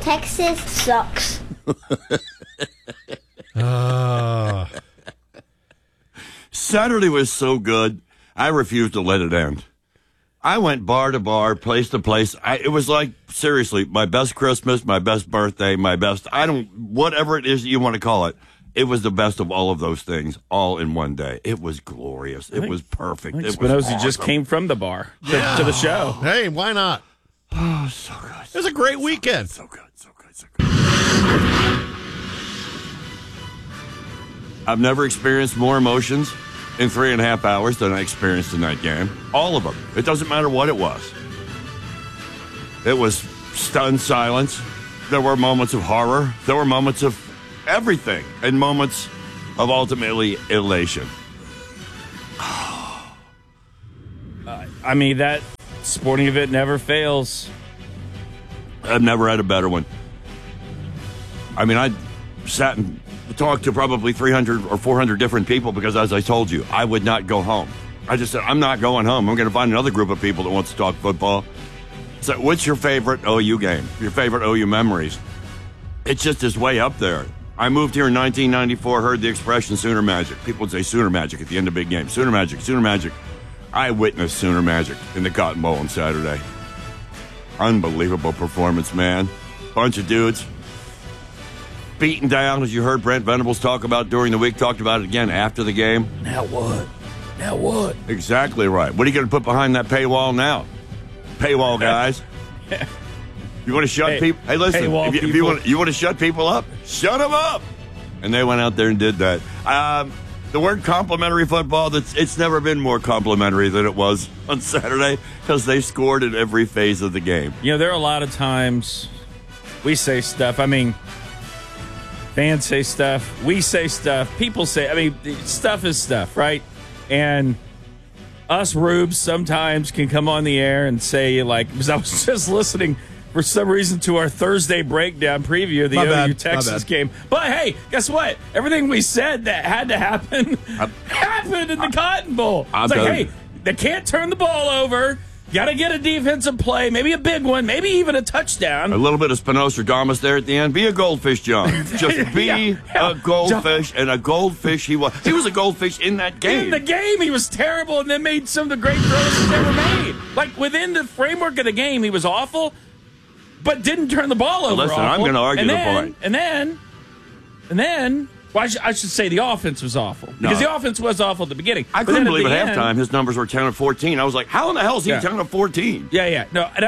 Texas sucks. Saturday was so good, I refused to let it end. I went bar to bar, place to place. It was like, seriously, my best Christmas, my best birthday, whatever it is that you want to call it. It was the best of all of those things, all in one day. It was glorious. It was perfect. It was Spinozzi awesome. just came from the bar to the show. Hey, why not? Oh, so good. It was a great weekend. So good, so good, so good. I've never experienced more emotions in 3.5 hours than I experienced in that game. All of them. It doesn't matter what it was. It was stunned silence. There were moments of horror. There were moments of everything. And moments of ultimately elation. I mean, that sporting event never fails. I've never had a better one. I mean, I sat and talked to probably 300 or 400 different people because, as I told you, I would not go home. I just said, I'm not going home. I'm going to find another group of people that wants to talk football. So what's your favorite OU game? Your favorite OU memories? It's just is way up there. I moved here in 1994, heard the expression Sooner Magic. People would say Sooner Magic at the end of big games. Sooner Magic, Sooner Magic. I witnessed Sooner Magic in the Cotton Bowl on Saturday. Unbelievable performance, man. Bunch of dudes beaten down, as you heard Brent Venables talk about during the week, talked about it again after the game. Now what? Now what? Exactly right. What are you going to put behind that paywall now? Paywall, guys. You want to shut people? Hey, listen, if you want to shut people up, shut them up. And they went out there and did that. The word complimentary football, it's never been more complimentary than it was on Saturday because they scored in every phase of the game. You know, there are a lot of times we say stuff. I mean, fans say stuff. We say stuff. People say, I mean, stuff is stuff, right? And us rubes sometimes can come on the air and say, like, because I was just listening for some reason to our Thursday breakdown preview of the OU Texas game. But hey, guess what? Everything we said that had to happen happened in the Cotton Bowl. It's like, hey, they can't turn the ball over. Got to get a defensive play, maybe a big one, maybe even a touchdown. A little bit of Spinoza-Damas there at the end. Be a goldfish, John. Just be a goldfish, and a goldfish he was. He was a goldfish in that game. In the game, he was terrible and then made some of the great throws he's ever made. Like, within the framework of the game, he was awful, but didn't turn the ball over. Listen, I'm going to argue the point. And then, well, I should say the offense was awful. Because the offense was awful at the beginning. I couldn't believe at halftime his numbers were 10 of 14. I was like, how in the hell is he 10 of 14? Yeah. No, and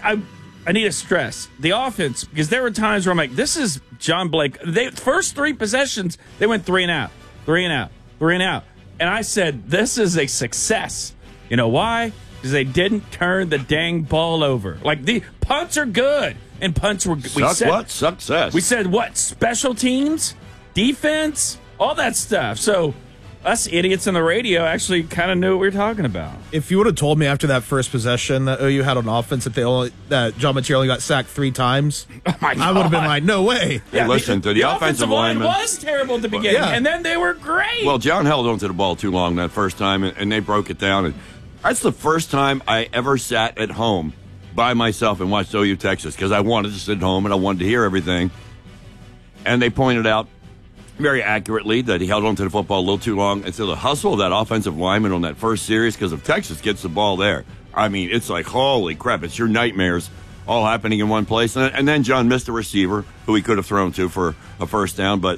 I need to stress the offense, because there were times where I'm like, this is John Blake. First 3 possessions, they went 3 and out, 3 and out, 3 and out. And I said, this is a success. You know why? Because they didn't turn the dang ball over. Like, the punts are good. And punts were good. Success. We said what? Special teams? Defense? All that stuff. So us idiots on the radio actually kind of knew what we were talking about. If you would have told me after that first possession that OU had on offense that John Matier only got sacked 3 times, oh my God, I would have been like, no way. Yeah, listen, to the offensive lineman was terrible at the beginning, and then they were great. Well, John held onto the ball too long that first time, and they broke it down. And that's the first time I ever sat at home by myself and watched OU Texas, because I wanted to sit home and I wanted to hear everything. And they pointed out very accurately that he held on to the football a little too long. And so the hustle of that offensive lineman on that first series, because if Texas gets the ball there, I mean, it's like, holy crap, it's your nightmares all happening in one place. And then John missed a receiver who he could have thrown to for a first down, but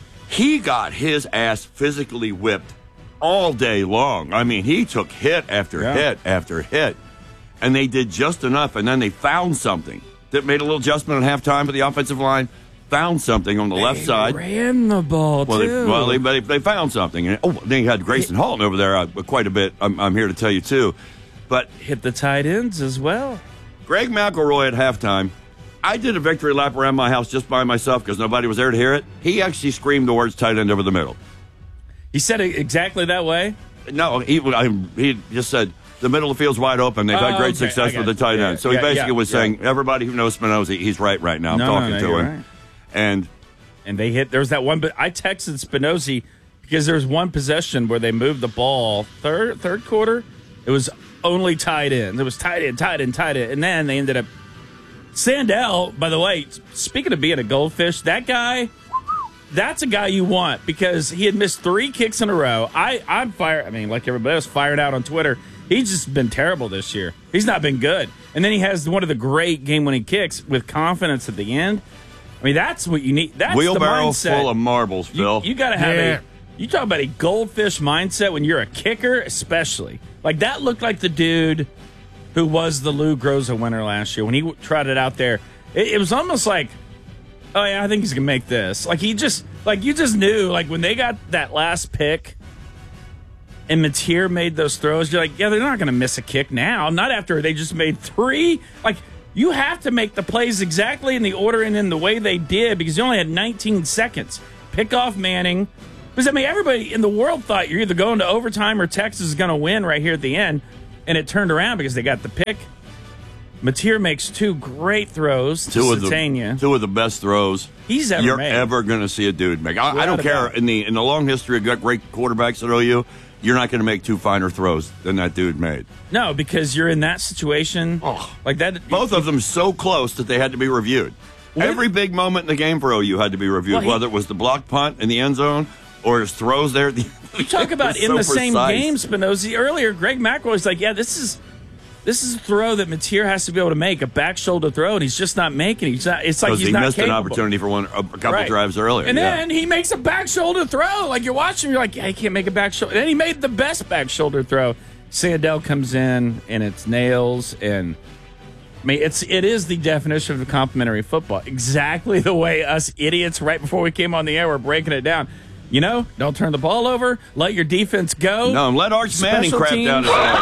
he got his ass physically whipped all day long. I mean, he took hit after hit after hit, and they did just enough, and then they found something that made a little adjustment at halftime for the offensive line, found something on the left side. Ran the ball, too. They found something. And, they had Grayson Halton over there quite a bit, I'm here to tell you, too. But hit the tight ends as well. Greg McElroy at halftime, I did a victory lap around my house just by myself because nobody was there to hear it. He actually screamed the words tight end over the middle. He said it exactly that way? No, he just said, the middle of the field's wide open. They've had great success with the tight end. So he basically was saying, everybody who knows Spinozzi, he's right now. I'm talking to him. Right. And they hit. There was that one, but I texted Spinozzi because there was one possession where they moved the ball third quarter. It was only tight end. It was tight end, and then they ended up Sandell, by the way, speaking of being a goldfish, that guy, that's a guy you want because he had missed 3 kicks in a row. I'm fired. I mean, like everybody else, fired out on Twitter. He's just been terrible this year. He's not been good. And then he has one of the great game-winning kicks with confidence at the end. I mean, that's what you need. That's wheelbarrow the mindset. full of marbles, Phil. You got to have you talk about a goldfish mindset when you're a kicker, especially. Like, that looked like the dude who was the Lou Groza winner last year when he trotted out there. It was almost like, oh, yeah, I think he's going to make this. Like, you just knew, like, when they got that last pick and Mateer made those throws, you're like, yeah, they're not going to miss a kick now. Not after they just made 3. Like, you have to make the plays exactly in the order and in the way they did because you only had 19 seconds. Pick off Manning. Because, I mean, everybody in the world thought you're either going to overtime or Texas is going to win right here at the end. And it turned around because they got the pick. Mateer makes 2 great throws to Satania. 2 of the best throws he's ever you're made. ever going to see a dude make. I don't care. In the long history of great quarterbacks at OU, you're not going to make 2 finer throws than that dude made. No, because you're in that situation like that. Both of them so close that they had to be reviewed. Every big moment in the game for OU had to be reviewed, whether it was the blocked punt in the end zone or his throws there at the end. You talk about in the same game, Spinozzi. Earlier, Greg McElroy was like, yeah, this is a throw that Mateer has to be able to make, a back shoulder throw, and he's just not making it. It's like he's not capable. He missed an opportunity for a couple drives earlier. And then he makes a back shoulder throw. Like, you're watching, you're like, yeah, he can't make a back shoulder. And then he made the best back shoulder throw. Sandell comes in, and it's nails, and I mean, it is the definition of complimentary football. Exactly the way us idiots right before we came on the air were breaking it down. You know, don't turn the ball over. Let your defense go. No, let Arch Manning crap down his head.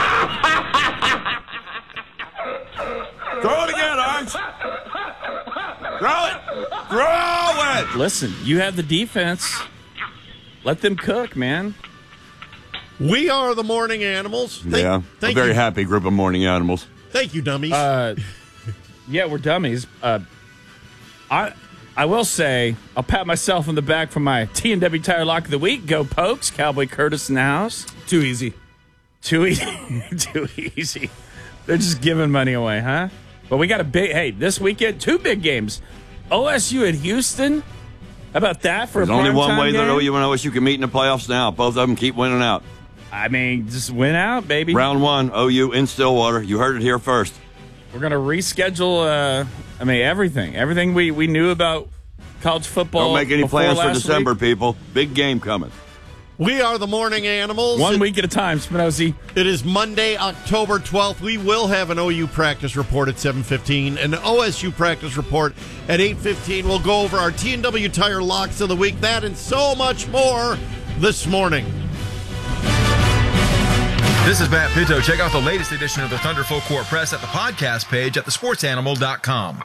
Throw it again, Arch. Throw it. Throw it. Listen, you have the defense. Let them cook, man. We are the morning animals. Thank a very happy group of morning animals. Thank you, dummies. Yeah, we're dummies. I will say, I'll pat myself on the back for my T&W Tire Lock of the Week. Go Pokes. Cowboy Curtis in the house. Too easy. Too easy. They're just giving money away, huh? But we got this weekend, 2 big games. OSU at Houston. How about that for a There's only one way game? that OU and OSU can meet in the playoffs now. Both of them keep winning out. I mean, just win out, baby. Round 1, OU in Stillwater. You heard it here first. We're going to reschedule, everything. Everything we knew about college football. Don't make any plans for December, week. people. Big game coming. We are the morning animals. 1 week at a time, Spinozzi. It is Monday, October 12th. We will have an OU practice report at 7:15, an OSU practice report at 8:15. We'll go over our T&W Tire Locks of the Week, that and so much more this morning. This is Matt Pinto. Check out the latest edition of the Thunder Full Court Press at the podcast page at thesportsanimal.com.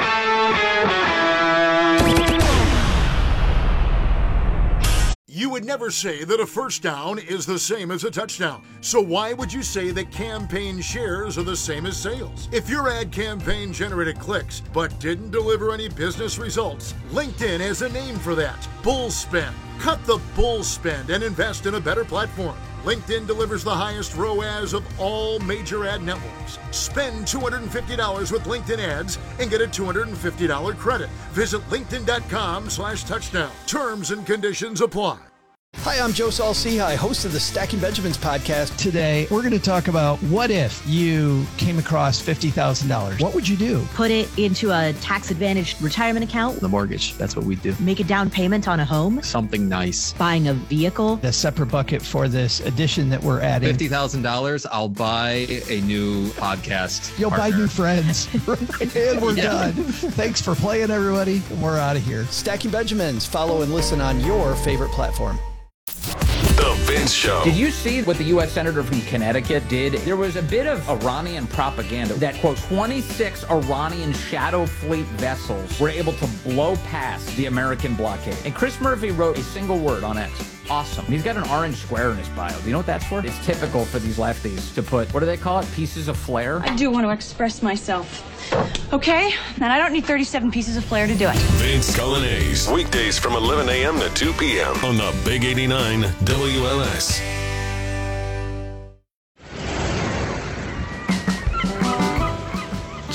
You would never say that a first down is the same as a touchdown. So why would you say that campaign shares are the same as sales? If your ad campaign generated clicks but didn't deliver any business results, LinkedIn has a name for that. Bull spend. Cut the bull spend and invest in a better platform. LinkedIn delivers the highest ROAS of all major ad networks. Spend $250 with LinkedIn ads and get a $250 credit. Visit linkedin.com/touchdown. Terms and conditions apply. Hi, I'm Joe Saul-Sehy, host of the Stacking Benjamins podcast. Today, we're going to talk about what if you came across $50,000? What would you do? Put it into a tax-advantaged retirement account. The mortgage, that's what we do. Make a down payment on a home. Something nice. Buying a vehicle. A separate bucket for this addition that we're adding. $50,000, I'll buy a new podcast You'll partner. buy new friends. And we're done. Thanks for playing, everybody. We're out of here. Stacking Benjamins. Follow and listen on your favorite platform. The Vince Show. Did you see what the U.S. Senator from Connecticut did? There was a bit of Iranian propaganda that, quote, 26 Iranian shadow fleet vessels were able to blow past the American blockade. And Chris Murphy wrote a single word on X. Awesome. And he's got an orange square in his bio. Do you know what that's for? It's typical for these lefties to put, what do they call it? Pieces of flair? I do want to express myself. Okay? And I don't need 37 pieces of flair to do it. Vince Cullinase. Weekdays from 11 a.m. to 2 p.m. on the Big 89 WLS.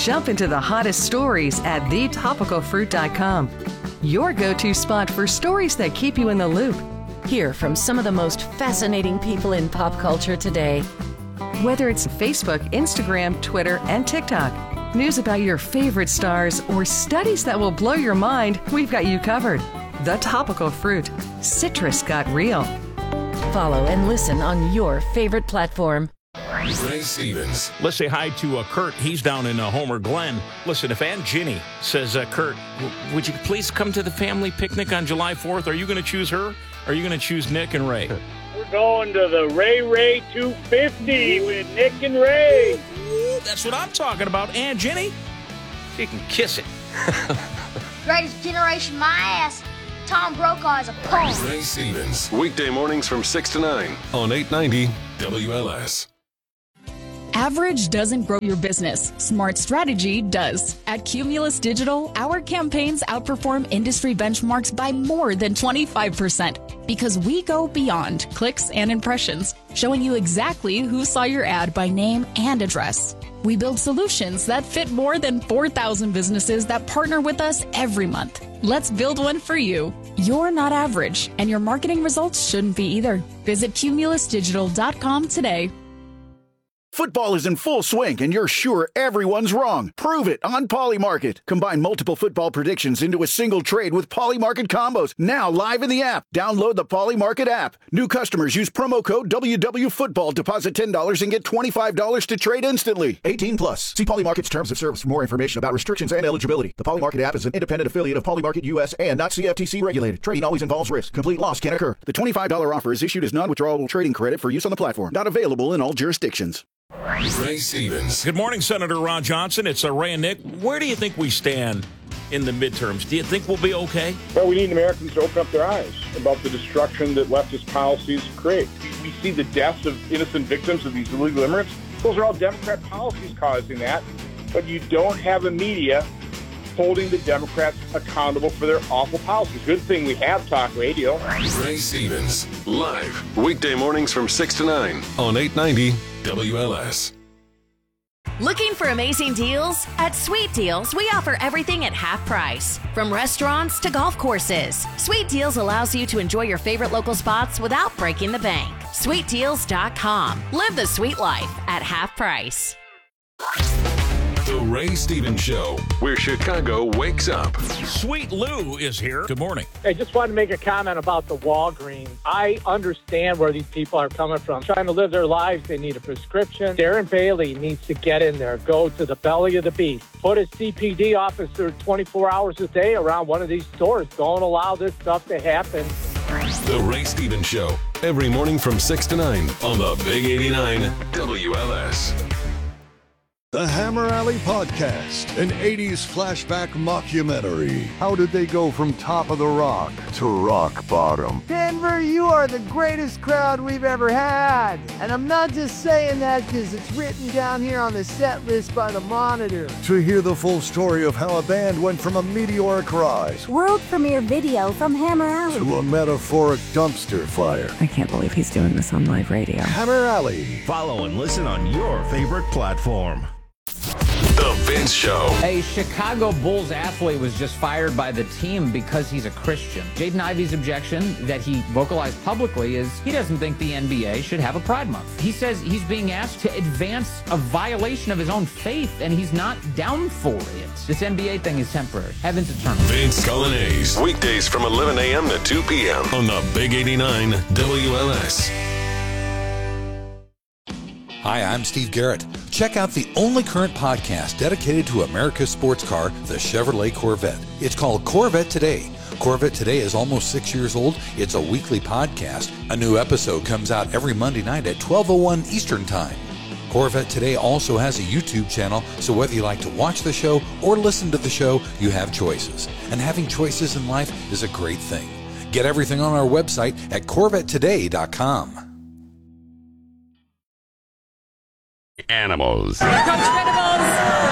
Jump into the hottest stories at thetopicalfruit.com. Your go-to spot for stories that keep you in the loop. Hear from some of the most fascinating people in pop culture today. Whether it's Facebook, Instagram, Twitter, and TikTok, news about your favorite stars, or studies that will blow your mind, we've got you covered. The Topical Fruit. Citrus got real. Follow and listen on your favorite platform. Ray Stevens. Let's say hi to Kurt. He's down in Homer Glen. Listen, if Aunt Ginny says, Kurt, would you please come to the family picnic on July 4th? Are you going to choose her? Or are you going to choose Nick and Ray? We're going to the Ray 250 with Nick and Ray. Ooh, that's what I'm talking about. Aunt Ginny, she can kiss it. Greatest generation, my ass. Tom Brokaw is a punk. Ray Stevens. Weekday mornings from 6 to 9 on 890 WLS. Average doesn't grow your business. Smart strategy does. At Cumulus Digital, our campaigns outperform industry benchmarks by more than 25% because we go beyond clicks and impressions, showing you exactly who saw your ad by name and address. We build solutions that fit more than 4,000 businesses that partner with us every month. Let's build one for you. You're not average, and your marketing results shouldn't be either. Visit cumulusdigital.com today. Football is in full swing, and you're sure everyone's wrong. Prove it on Polymarket. Combine multiple football predictions into a single trade with Polymarket combos. Now live in the app. Download the Polymarket app. New customers use promo code WWFootball. Deposit $10 and get $25 to trade instantly. 18 plus. See Polymarket's terms of service for more information about restrictions and eligibility. The Polymarket app is an independent affiliate of Polymarket US and not CFTC regulated. Trading always involves risk. Complete loss can occur. The $25 offer is issued as non-withdrawable trading credit for use on the platform. Not available in all jurisdictions. Ray Stevens. Good morning, Senator Ron Johnson. It's Ray and Nick. Where do you think we stand in the midterms? Do you think we'll be okay? Well, we need Americans to open up their eyes about the destruction that leftist policies create. We see the deaths of innocent victims of these illegal immigrants. Those are all Democrat policies causing that. But you don't have a media holding the Democrats accountable for their awful policies. Good thing we have talk radio. Ray Stevens. Live. Weekday mornings from 6 to 9 on 890 WLS. Looking for amazing deals? At Sweet Deals, we offer everything at half price. From restaurants to golf courses, Sweet Deals allows you to enjoy your favorite local spots without breaking the bank. SweetDeals.com. Live the sweet life at half price. The Ray Stevens Show, where Chicago wakes up. Sweet Lou is here. Good morning. I just wanted to make a comment about the Walgreens. I understand where these people are coming from. Trying to live their lives, they need a prescription. Darren Bailey needs to get in there, go to the belly of the beast. Put a CPD officer 24 hours a day around one of these stores. Don't allow this stuff to happen. The Ray Stevens Show, every morning from 6 to 9 on the Big 89 WLS. The Hammer Alley Podcast, an 80s flashback mockumentary. How did they go from top of the rock to rock bottom? Denver, you are the greatest crowd we've ever had. And I'm not just saying that because it's written down here on the set list by the Monitor. To hear the full story of how a band went from a meteoric rise, world premiere video from Hammer Alley, to a metaphoric dumpster fire. I can't believe he's doing this on live radio. Hammer Alley. Follow and listen on your favorite platform. The Vince Show. A Chicago Bulls athlete was just fired by the team because he's a Christian. Jaden Ivey's objection that he vocalized publicly is he doesn't think the NBA should have a Pride Month. He says he's being asked to advance a violation of his own faith, and he's not down for it. This NBA thing is temporary. Heaven's eternal. Vince Cullinase. Weekdays from 11 a.m. to 2 p.m. on the Big 89 WLS. Hi, I'm Steve Garrett. Check out the only current podcast dedicated to America's sports car, the Chevrolet Corvette. It's called Corvette Today. Corvette Today is almost 6 years old. It's a weekly podcast. A new episode comes out every Monday night at 12:01 Eastern Time. Corvette Today also has a YouTube channel, so whether you like to watch the show or listen to the show, you have choices. And having choices in life is a great thing. Get everything on our website at CorvetteToday.com. Animals. Here comes Credibles.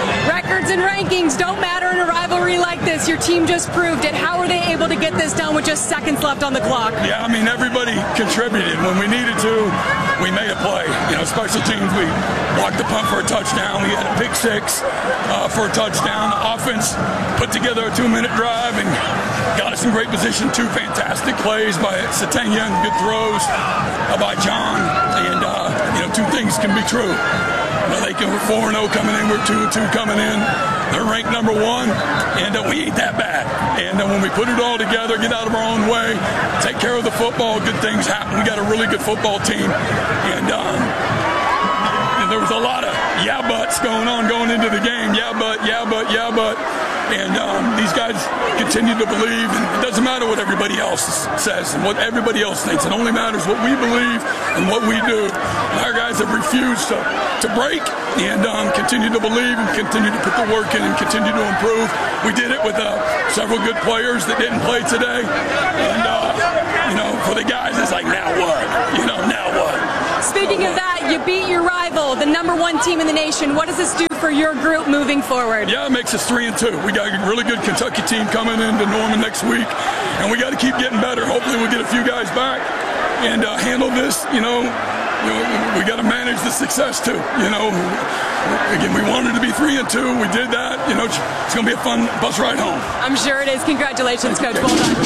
Records and rankings don't matter in a rivalry like this. Your team just proved it. How were they able to get this done with just seconds left on the clock? Yeah, I mean, everybody contributed. When we needed to, we made a play. Special teams, we blocked the punt for a touchdown. We had a pick six for a touchdown. The offense put together a 2-minute drive and got us in great position. 2 fantastic plays by Satania and good throws by John. And, 2 things can be true. They were 4-0 coming in. We're 2-2 coming in. They're ranked number 1, and we ain't that bad. And when we put it all together, get out of our own way, take care of the football, good things happen. We got a really good football team. And there was a lot of yeah buts going into the game. Yeah but. And these guys continue to believe. And it doesn't matter what everybody else says and what everybody else thinks. It only matters what we believe and what we do. And our guys have refused to break and continue to believe and continue to put the work in and continue to improve. We did it with several good players that didn't play today. And, for the guys, it's like, now what? Now what? Speaking of that, you beat your rival, the number 1 team in the nation. What does this do for your group moving forward? Yeah, it makes us 3-2. We got a really good Kentucky team coming into Norman next week, and we got to keep getting better. Hopefully we'll get a few guys back and handle this. We got to manage the success too. Again, we wanted to be 3-2. We did that. It's going to be a fun bus ride home. I'm sure it is. Congratulations, Coach. Well done.